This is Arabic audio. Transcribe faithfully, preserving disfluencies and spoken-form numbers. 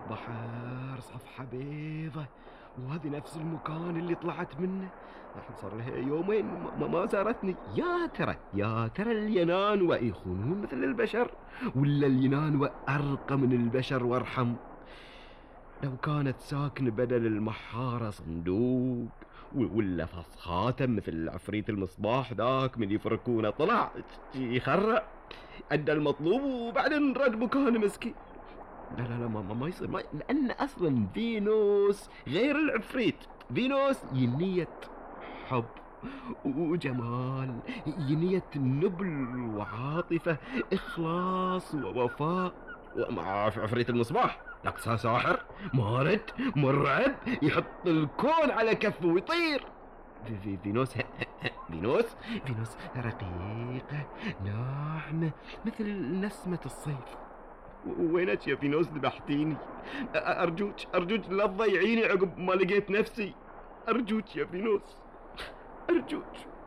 بحر صفحة بيضة، وهذه نفس المكان اللي طلعت منه. الحين صار لها يومين ما, ما زارتني. يا ترى يا ترى الينانوة يخونون مثل البشر، ولا الينانوة أرقى من البشر وارحم؟ لو كانت ساكن بدل المحارة صندوق، ولا فص خاتم مثل عفريت المصباح ذاك من يفركونه طلع يخرع أدى المطلوب وبعدين رد مكان مسكين. لا لا لا ما, ما يصير، ما لأن أصلا فينوس غير العفريت. فينوس ينية حب وجمال، ينية نبل وعاطفة، إخلاص ووفاء. ومع عفريت المصباح لك ساحر مارد مرعب يحط الكون على كفه ويطير. في في فينوس فينوس فينوس رقيقة ناعمة مثل نسمة الصيف. وينك يا فينوس؟ ذبحتيني. أرجوك أرجوك لا تضيعيني عقب ما لقيت نفسي. أرجوك يا فينوس أرجوك.